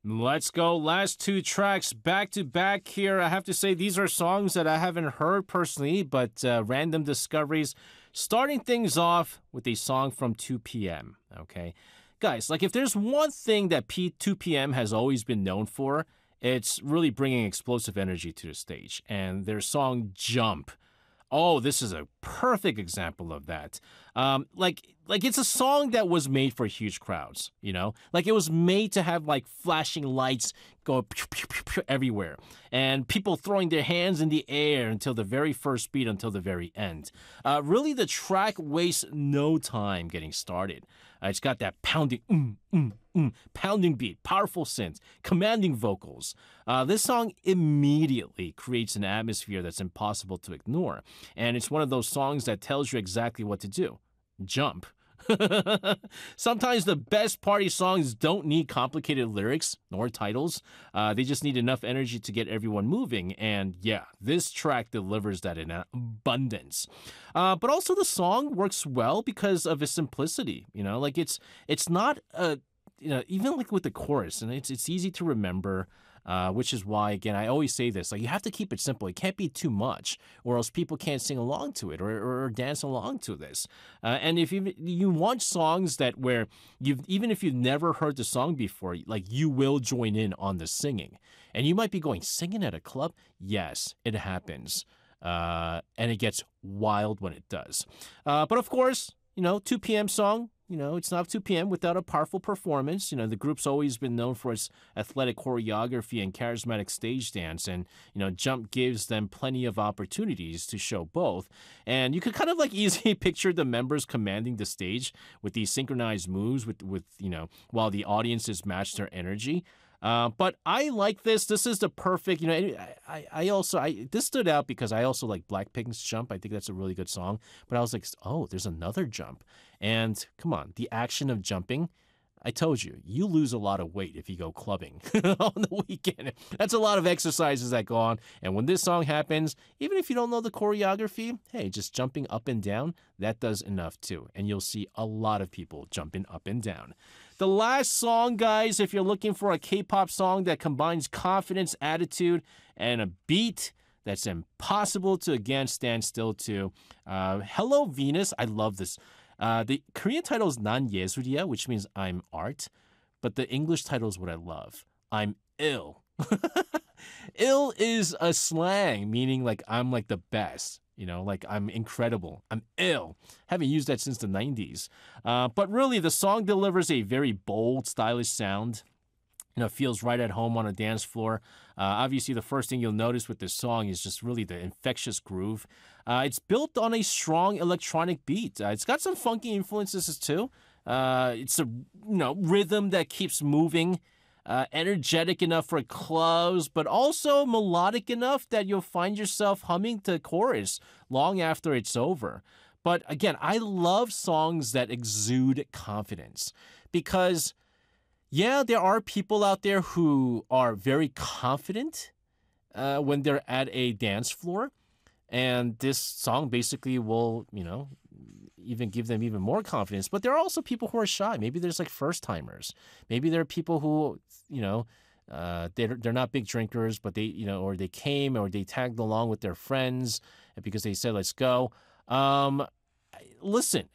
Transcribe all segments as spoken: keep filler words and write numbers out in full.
Let's go. Last two tracks back to back here. I have to say, these are songs that I haven't heard personally, but uh, random discoveries. Starting things off with a song from two P M. Okay. Guys, like if there's one thing that P- two P M has always been known for, it's really bringing explosive energy to the stage. And their song Jump. Oh, this is a perfect example of that. Um, like, like it's a song that was made for huge crowds, you know? Like it was made to have like flashing lights go pew, pew, pew, pew, everywhere and people throwing their hands in the air until the very first beat, until the very end. Uh, really, the track wastes no time getting started. Uh, it's got that pounding, mm, mm, mm, pounding beat, powerful synths, commanding vocals. Uh, this song immediately creates an atmosphere that's impossible to ignore. And it's one of those songs that tells you exactly what to do. Jump. Sometimes the best party songs don't need complicated lyrics nor titles. Uh, they just need enough energy to get everyone moving. And yeah, this track delivers that in abundance. Uh, but also the song works well because of its simplicity. You know, like it's it's not a you know even like with the chorus, and it's it's easy to remember. Uh, which is why, again, I always say this, like you have to keep it simple. It can't be too much or else people can't sing along to it or, or, or dance along to this. Uh, and if you you want songs that where you've, even if you've never heard the song before, like you will join in on the singing. And you might be going, singing at a club? Yes, it happens. Uh, and it gets wild when it does. Uh, but of course, you know, two P M song. You know, it's not two P M without a powerful performance. You know, the group's always been known for its athletic choreography and charismatic stage dance. And, you know, Jump gives them plenty of opportunities to show both. And you could kind of like easily picture the members commanding the stage with these synchronized moves with, with you know, while the audiences match their energy. Uh, but I like this. This is the perfect, you know, I, I, I also, I this stood out because I also like Blackpink's Jump. I think that's a really good song. But I was like, oh, there's another Jump. And come on, the action of jumping. I told you, you lose a lot of weight if you go clubbing on the weekend. That's a lot of exercises that go on. And when this song happens, even if you don't know the choreography, hey, just jumping up and down, that does enough too. And you'll see a lot of people jumping up and down. The last song, guys, if you're looking for a K-pop song that combines confidence, attitude, and a beat that's impossible to, again, stand still to, uh, Hello Venus. I love this. Uh, the Korean title is 난 예술이야, which means I'm art, but the English title is what I love. I'm ill. Ill is a slang, meaning like I'm like the best, you know, like I'm incredible. I'm ill. Haven't used that since the nineties. Uh, but really, the song delivers a very bold, stylish sound. You know, feels right at home on a dance floor. Uh, obviously, the first thing you'll notice with this song is just really the infectious groove. Uh, it's built on a strong electronic beat. Uh, it's got some funky influences too. Uh, it's a you know rhythm that keeps moving, uh, energetic enough for clubs, but also melodic enough that you'll find yourself humming the chorus long after it's over. But again, I love songs that exude confidence because yeah, there are people out there who are very confident uh, when they're at a dance floor. And this song basically will, you know, even give them even more confidence. But there are also people who are shy. Maybe there's like first timers. Maybe there are people who, you know, uh, they're, they're not big drinkers, but they, you know, or they came or they tagged along with their friends because they said, let's go. Um, listen,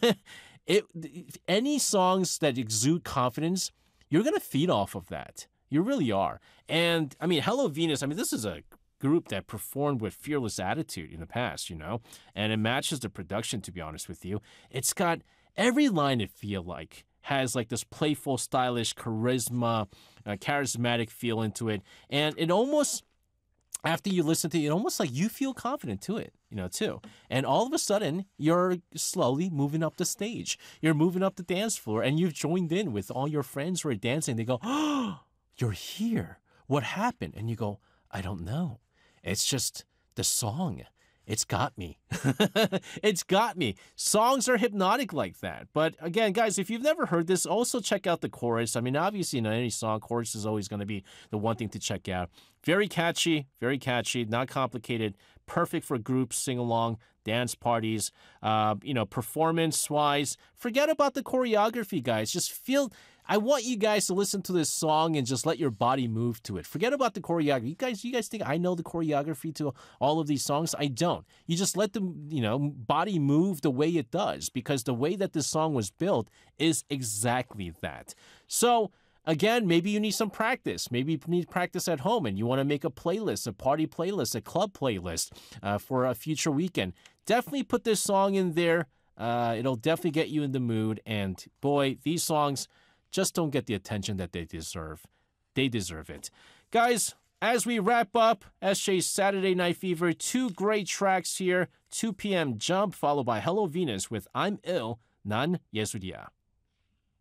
it, any songs that exude confidence, you're going to feed off of that. You really are. And I mean, Hello Venus, I mean, this is a group that performed with fearless attitude in the past, you know, and it matches the production, to be honest with you. It's got every line, it feel like, has like this playful, stylish, charisma, uh, charismatic feel into it. And it almost, after you listen to it, it almost like you feel confident to it, you know, too. And all of a sudden, you're slowly moving up the stage. You're moving up the dance floor, and you've joined in with all your friends who are dancing. They go, oh, you're here. What happened? And you go, I don't know. It's just the song. It's got me. It's got me. Songs are hypnotic like that. But again, guys, if you've never heard this, also check out the chorus. I mean, obviously, in any song, chorus is always going to be the one thing to check out. Very catchy, very catchy, not complicated, perfect for groups, sing-along, dance parties. Uh, you know, performance-wise, forget about the choreography, guys. Just feel... I want you guys to listen to this song and just let your body move to it. Forget about the choreography. You guys, you guys think I know the choreography to all of these songs? I don't. You just let the, you know, body move the way it does, because the way that this song was built is exactly that. So, again, maybe you need some practice. Maybe you need practice at home and you want to make a playlist, a party playlist, a club playlist uh, for a future weekend. Definitely put this song in there. Uh, it'll definitely get you in the mood. And boy, these songs just don't get the attention that they deserve. They deserve it. Guys, as we wrap up S J's Saturday Night Fever, two great tracks here. two p.m. Jump, followed by Hello Venus with I'm Ill, 난 예술이야.